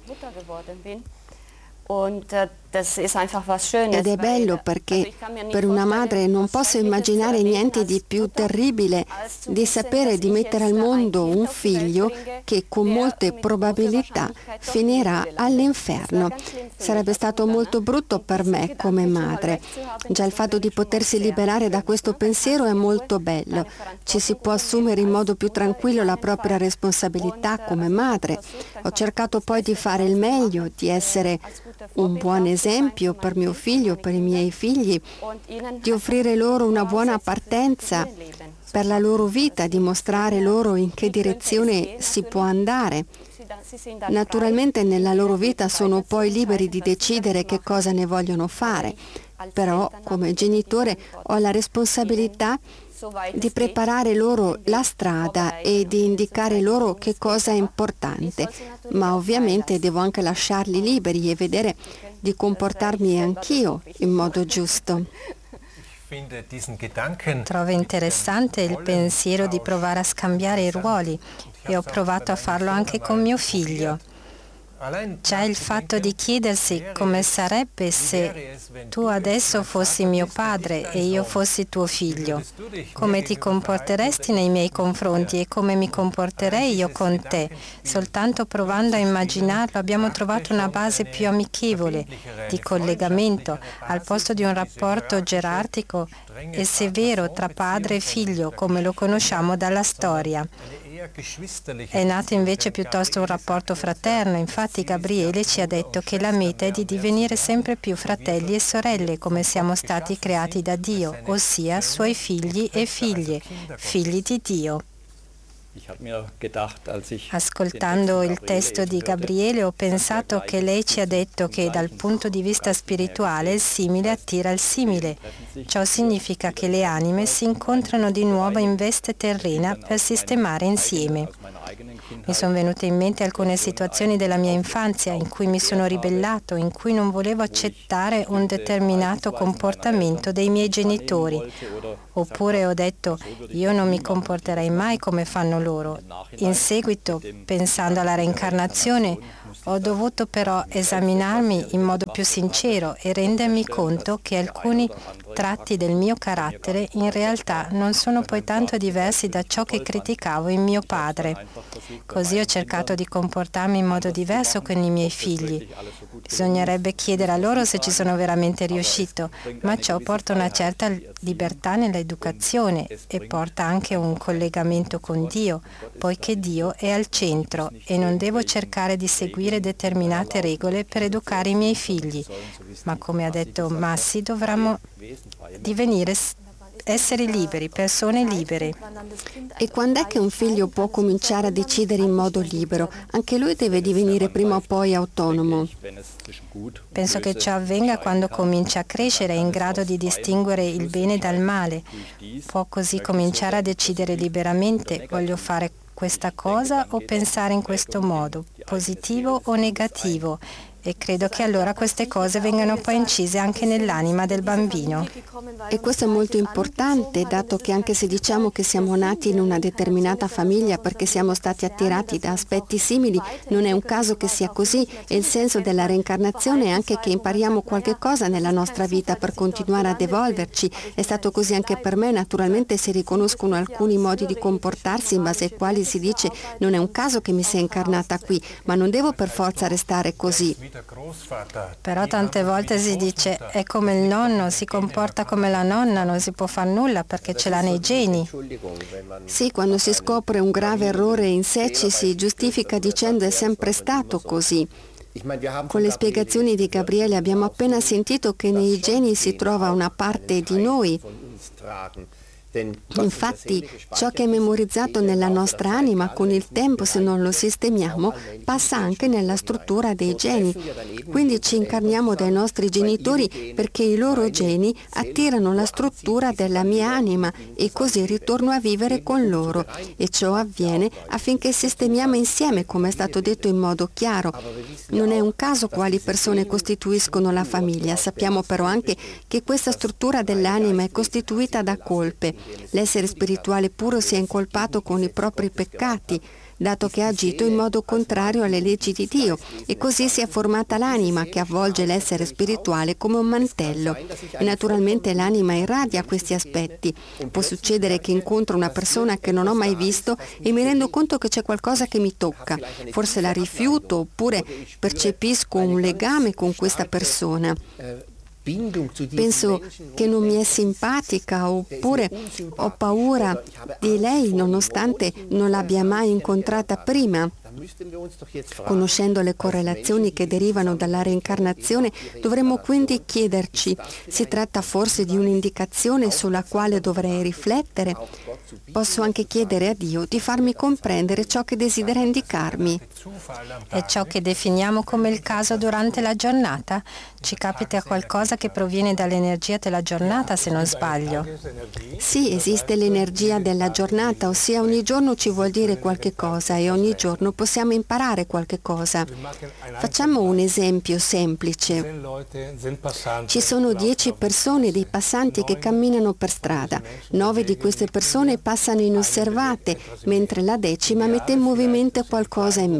Ed è bello perché per una madre non posso immaginare niente di più terribile di sapere di mettere al mondo un figlio che con molte probabilità finirà all'inferno. Sarebbe stato molto brutto per me come madre. Già il fatto di potersi liberare da questo pensiero è molto bello. Ci si può assumere in modo più tranquillo la propria responsabilità come madre. Ho cercato poi di fare il meglio, di essere un buon esempio per mio figlio, per i miei figli, di offrire loro una buona partenza per la loro vita, di mostrare loro in che direzione si può andare. Naturalmente nella loro vita sono poi liberi di decidere che cosa ne vogliono fare, però come genitore ho la responsabilità di preparare loro la strada e di indicare loro che cosa è importante, ma ovviamente devo anche lasciarli liberi e vedere di comportarmi anch'io in modo giusto. Trovo interessante il pensiero di provare a scambiare i ruoli e ho provato a farlo anche con mio figlio. Già il fatto di chiedersi come sarebbe se tu adesso fossi mio padre e io fossi tuo figlio, come ti comporteresti nei miei confronti e come mi comporterei io con te. Soltanto provando a immaginarlo abbiamo trovato una base più amichevole, di collegamento, al posto di un rapporto gerarchico e severo tra padre e figlio, come lo conosciamo dalla storia. È nato invece piuttosto un rapporto fraterno. Infatti Gabriele ci ha detto che la meta è di divenire sempre più fratelli e sorelle come siamo stati creati da Dio, ossia suoi figli e figlie, figli di Dio. Ascoltando il testo di Gabriele ho pensato che lei ci ha detto che dal punto di vista spirituale il simile attira il simile. Ciò significa che le anime si incontrano di nuovo in veste terrena per sistemare insieme. Mi sono venute in mente alcune situazioni della mia infanzia in cui mi sono ribellato, in cui non volevo accettare un determinato comportamento dei miei genitori. Oppure ho detto, io non mi comporterei mai come fanno loro. In seguito, pensando alla reincarnazione, ho dovuto però esaminarmi in modo più sincero e rendermi conto che alcuni tratti del mio carattere in realtà non sono poi tanto diversi da ciò che criticavo in mio padre. Così ho cercato di comportarmi in modo diverso con i miei figli. Bisognerebbe chiedere a loro se ci sono veramente riuscito, ma ciò porta una certa libertà nell'educazione e porta anche un collegamento con Dio, poiché Dio è al centro e non devo cercare di seguire determinate regole per educare i miei figli, ma come ha detto Massi dovremmo divenire essere liberi, persone libere. E quando è che un figlio può cominciare a decidere in modo libero? Anche lui deve divenire prima o poi autonomo. Penso che ciò avvenga quando comincia a crescere, è in grado di distinguere il bene dal male. Può così cominciare a decidere liberamente, voglio fare questa cosa o pensare in questo modo, positivo o negativo. E credo che allora queste cose vengano poi incise anche nell'anima del bambino. E questo è molto importante, dato che anche se diciamo che siamo nati in una determinata famiglia perché siamo stati attirati da aspetti simili, non è un caso che sia così, e il senso della reincarnazione è anche che impariamo qualche cosa nella nostra vita per continuare ad evolverci. È stato così anche per me. Naturalmente si riconoscono alcuni modi di comportarsi in base ai quali si dice non è un caso che mi sia incarnata qui, ma non devo per forza restare così. Però tante volte si dice è come il nonno, si comporta come la nonna, non si può fare nulla perché ce l'ha nei geni. Sì, quando si scopre un grave errore in sé ci si giustifica dicendo è sempre stato così. Con le spiegazioni di Gabriele abbiamo appena sentito che nei geni si trova una parte di noi. Infatti, ciò che è memorizzato nella nostra anima con il tempo, se non lo sistemiamo, passa anche nella struttura dei geni. Quindi ci incarniamo dai nostri genitori perché i loro geni attirano la struttura della mia anima e così ritorno a vivere con loro. E ciò avviene affinché sistemiamo insieme, come è stato detto in modo chiaro. Non è un caso quali persone costituiscono la famiglia. Sappiamo però anche che questa struttura dell'anima è costituita da colpe. L'essere spirituale puro si è incolpato con i propri peccati, dato che ha agito in modo contrario alle leggi di Dio, e così si è formata l'anima che avvolge l'essere spirituale come un mantello. E naturalmente l'anima irradia questi aspetti. Può succedere che incontro una persona che non ho mai visto e mi rendo conto che c'è qualcosa che mi tocca. Forse la rifiuto oppure percepisco un legame con questa persona. Penso che non mi è simpatica oppure ho paura di lei nonostante non l'abbia mai incontrata prima. Conoscendo le correlazioni che derivano dalla reincarnazione, dovremmo quindi chiederci: si tratta forse di un'indicazione sulla quale dovrei riflettere? Posso anche chiedere a Dio di farmi comprendere ciò che desidera indicarmi. È ciò che definiamo come il caso durante la giornata? Ci capita qualcosa che proviene dall'energia della giornata, se non sbaglio? Sì, esiste l'energia della giornata, ossia ogni giorno ci vuol dire qualche cosa e ogni giorno possiamo imparare qualche cosa. Facciamo un esempio semplice. Ci sono dieci persone, dei passanti che camminano per strada. Nove di queste persone passano inosservate, mentre la decima mette in movimento qualcosa in me.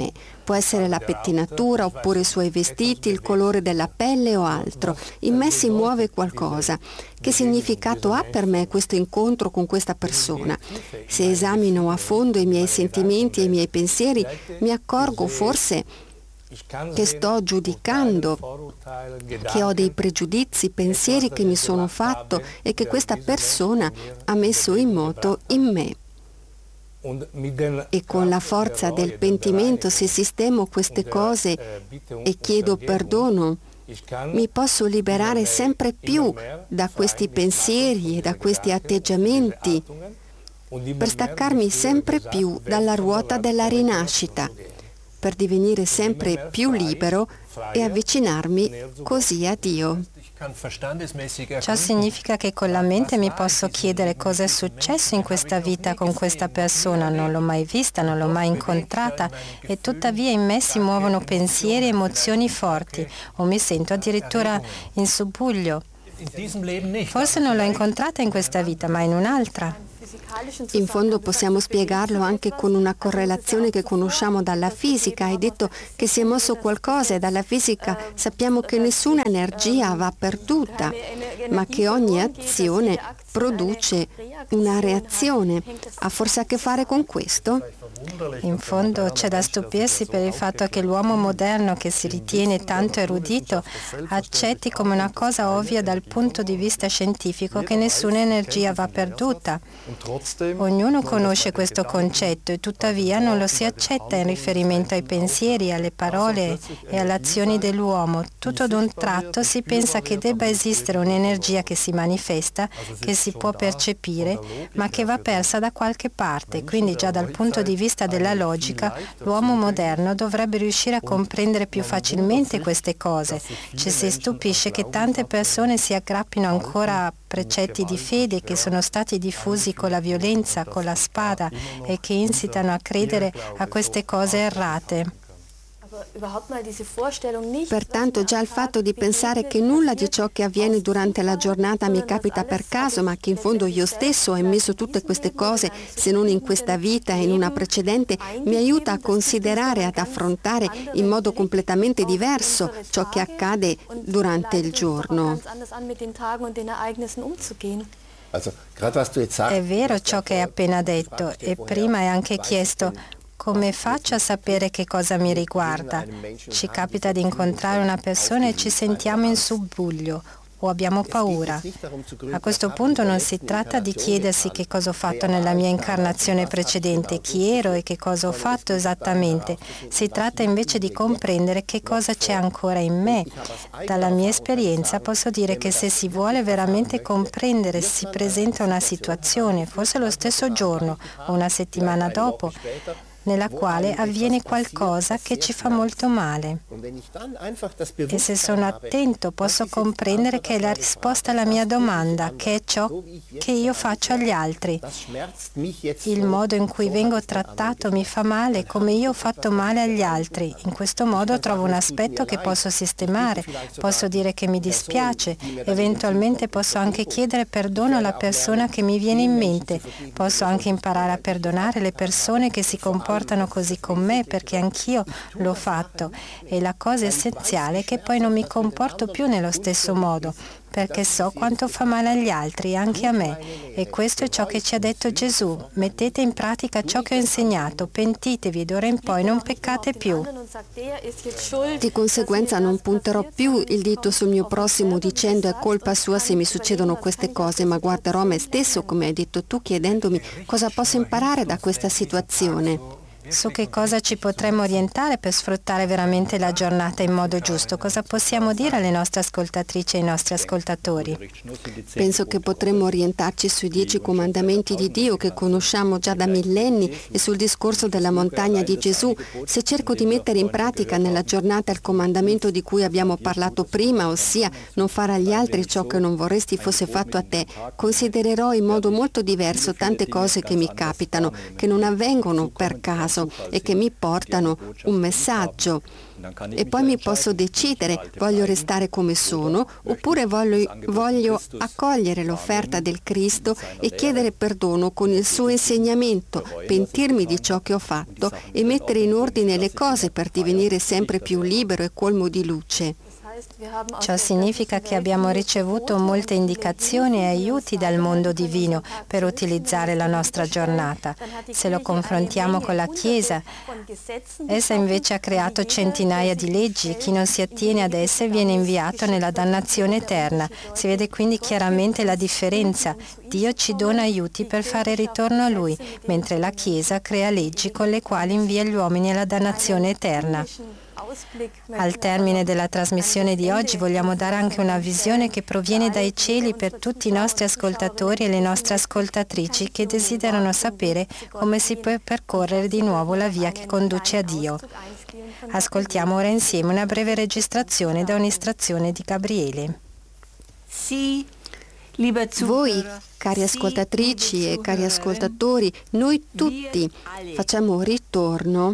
Può essere la pettinatura oppure i suoi vestiti, il colore della pelle o altro. In me si muove qualcosa. Che significato ha per me questo incontro con questa persona? Se esamino a fondo i miei sentimenti e i miei pensieri, mi accorgo forse che sto giudicando, che ho dei pregiudizi, pensieri che mi sono fatto e che questa persona ha messo in moto in me. E con la forza del pentimento, se sistemo queste cose e chiedo perdono, mi posso liberare sempre più da questi pensieri e da questi atteggiamenti per staccarmi sempre più dalla ruota della rinascita, per divenire sempre più libero e avvicinarmi così a Dio. Ciò significa che con la mente mi posso chiedere cosa è successo in questa vita con questa persona, non l'ho mai vista, non l'ho mai incontrata e tuttavia in me si muovono pensieri e emozioni forti o mi sento addirittura in subbuglio. Forse non l'ho incontrata in questa vita, ma in un'altra. In fondo possiamo spiegarlo anche con una correlazione che conosciamo dalla fisica. Hai detto che si è mosso qualcosa e dalla fisica sappiamo che nessuna energia va perduta, ma che ogni azione produce una reazione. Ha forse a che fare con questo? In fondo c'è da stupirsi per il fatto che l'uomo moderno, che si ritiene tanto erudito, accetti come una cosa ovvia dal punto di vista scientifico che nessuna energia va perduta. Ognuno conosce questo concetto e tuttavia non lo si accetta in riferimento ai pensieri, alle parole e alle azioni dell'uomo. Tutto d'un tratto si pensa che debba esistere un'energia che si manifesta, che si può percepire, ma che va persa da qualche parte. Quindi già dal punto di vista della logica, l'uomo moderno dovrebbe riuscire a comprendere più facilmente queste cose. Ci si stupisce che tante persone si aggrappino ancora a precetti di fede che sono stati diffusi con la violenza, con la spada e che incitano a credere a queste cose errate. Pertanto già il fatto di pensare che nulla di ciò che avviene durante la giornata mi capita per caso, ma che in fondo io stesso ho emesso tutte queste cose, se non in questa vita e in una precedente, mi aiuta a considerare, ad affrontare in modo completamente diverso ciò che accade durante il giorno. È vero ciò che hai appena detto e prima hai anche chiesto come faccio a sapere che cosa mi riguarda. Ci capita di incontrare una persona e ci sentiamo in subbuglio o abbiamo paura. A questo punto non si tratta di chiedersi che cosa ho fatto nella mia incarnazione precedente, chi ero e che cosa ho fatto esattamente. Si tratta invece di comprendere che cosa c'è ancora in me. Dalla mia esperienza posso dire che se si vuole veramente comprendere, si presenta una situazione, forse lo stesso giorno o una settimana dopo, nella quale avviene qualcosa che ci fa molto male. E se sono attento posso comprendere che è la risposta alla mia domanda, che è ciò che io faccio agli altri. Il modo in cui vengo trattato mi fa male come io ho fatto male agli altri. In questo modo trovo un aspetto che posso sistemare, posso dire che mi dispiace, eventualmente posso anche chiedere perdono alla persona che mi viene in mente, posso anche imparare a perdonare le persone che si comportano portano così con me perché anch'io l'ho fatto e la cosa essenziale è che poi non mi comporto più nello stesso modo perché so quanto fa male agli altri, anche a me. E questo è ciò che ci ha detto Gesù. Mettete in pratica ciò che ho insegnato, pentitevi, d'ora in poi non peccate più. Di conseguenza non punterò più il dito sul mio prossimo dicendo è colpa sua se mi succedono queste cose, ma guarderò me stesso, come hai detto tu, chiedendomi cosa posso imparare da questa situazione. Su che cosa ci potremmo orientare per sfruttare veramente la giornata in modo giusto? Cosa possiamo dire alle nostre ascoltatrici e ai nostri ascoltatori? Penso che potremmo orientarci sui dieci comandamenti di Dio che conosciamo già da millenni e sul discorso della montagna di Gesù. Se cerco di mettere in pratica nella giornata il comandamento di cui abbiamo parlato prima, ossia non fare agli altri ciò che non vorresti fosse fatto a te, considererò in modo molto diverso tante cose che mi capitano, che non avvengono per caso, caso e che mi portano un messaggio. E poi mi posso decidere, voglio restare come sono oppure voglio, voglio accogliere l'offerta del Cristo e chiedere perdono con il suo insegnamento, pentirmi di ciò che ho fatto e mettere in ordine le cose per divenire sempre più libero e colmo di luce. Ciò significa che abbiamo ricevuto molte indicazioni e aiuti dal mondo divino per utilizzare la nostra giornata. Se lo confrontiamo con la Chiesa, essa invece ha creato centinaia di leggi e chi non si attiene ad esse viene inviato nella dannazione eterna. Si vede quindi chiaramente la differenza. Dio ci dona aiuti per fare ritorno a Lui, mentre la Chiesa crea leggi con le quali invia gli uomini alla dannazione eterna. Al termine della trasmissione di oggi vogliamo dare anche una visione che proviene dai cieli per tutti i nostri ascoltatori e le nostre ascoltatrici che desiderano sapere come si può percorrere di nuovo la via che conduce a Dio. Ascoltiamo ora insieme una breve registrazione da un'istrazione di Gabriele. Voi, cari ascoltatrici e cari ascoltatori, noi tutti facciamo ritorno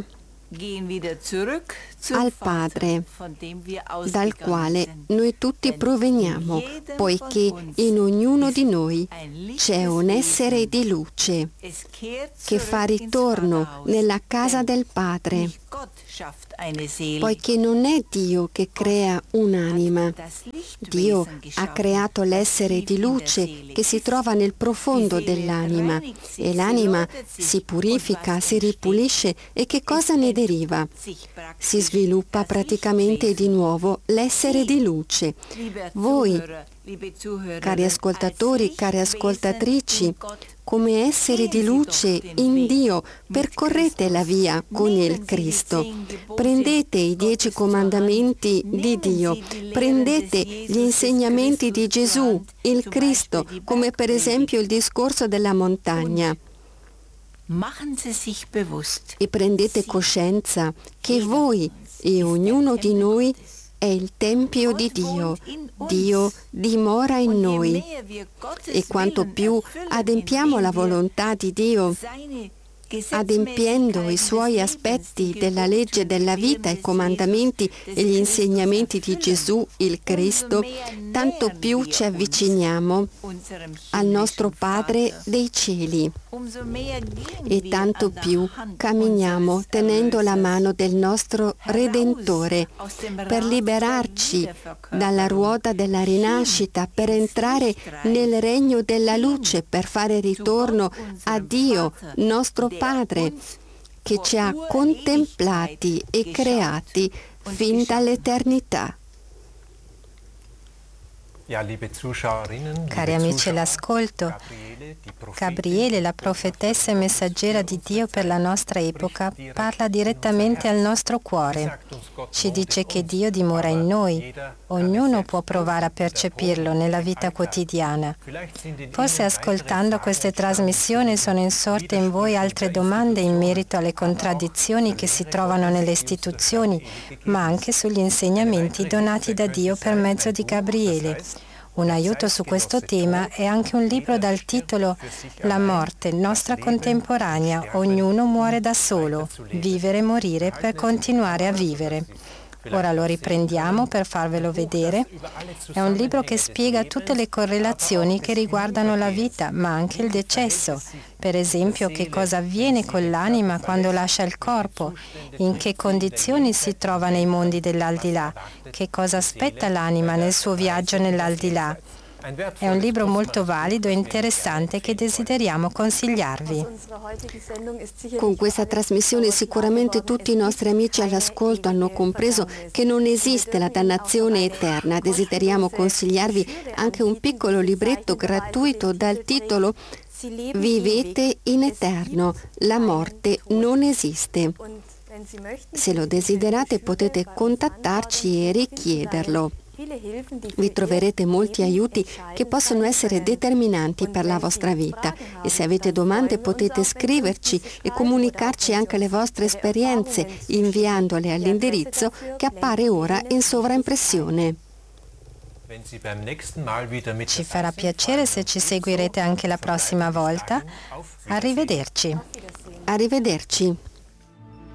al Padre, dal quale noi tutti proveniamo, poiché in ognuno di noi c'è un essere di luce che fa ritorno nella casa del Padre, poiché non è Dio che crea un'anima. Dio ha creato l'essere di luce che si trova nel profondo dell'anima e l'anima si purifica, si ripulisce e che cosa ne deriva? Si sviluppa praticamente di nuovo l'essere di luce. Voi, cari ascoltatori, care ascoltatrici, come esseri di luce in Dio, percorrete la via con il Cristo. Prendete i dieci comandamenti di Dio, prendete gli insegnamenti di Gesù, il Cristo, come per esempio il discorso della montagna. E prendete coscienza che voi e ognuno di noi è il Tempio di Dio. Dio dimora in noi. E quanto più adempiamo la volontà di Dio, adempiendo i suoi aspetti della legge della vita, i comandamenti e gli insegnamenti di Gesù, il Cristo, tanto più ci avviciniamo al nostro Padre dei cieli e tanto più camminiamo tenendo la mano del nostro Redentore per liberarci dalla ruota della rinascita, per entrare nel regno della luce, per fare ritorno a Dio, nostro Padre, che ci ha contemplati e creati fin dall'eternità. Cari amici all'ascolto, Gabriele, la profetessa e messaggera di Dio per la nostra epoca, parla direttamente al nostro cuore. Ci dice che Dio dimora in noi. Ognuno può provare a percepirlo nella vita quotidiana. Forse ascoltando queste trasmissioni sono insorte in voi altre domande in merito alle contraddizioni che si trovano nelle istituzioni, ma anche sugli insegnamenti donati da Dio per mezzo di Gabriele. Un aiuto su questo tema è anche un libro dal titolo La morte, nostra contemporanea, ognuno muore da solo, vivere e morire per continuare a vivere. Ora lo riprendiamo per farvelo vedere. È un libro che spiega tutte le correlazioni che riguardano la vita, ma anche il decesso. Per esempio, che cosa avviene con l'anima quando lascia il corpo, in che condizioni si trova nei mondi dell'aldilà, che cosa aspetta l'anima nel suo viaggio nell'aldilà. È un libro molto valido e interessante che desideriamo consigliarvi. Con questa trasmissione sicuramente tutti i nostri amici all'ascolto hanno compreso che non esiste la dannazione eterna. Desideriamo consigliarvi anche un piccolo libretto gratuito dal titolo Vivete in eterno, la morte non esiste. Se lo desiderate potete contattarci e richiederlo. Vi troverete molti aiuti che possono essere determinanti per la vostra vita e se avete domande potete scriverci e comunicarci anche le vostre esperienze inviandole all'indirizzo che appare ora in sovraimpressione. Ci farà piacere se ci seguirete anche la prossima volta. Arrivederci. Arrivederci.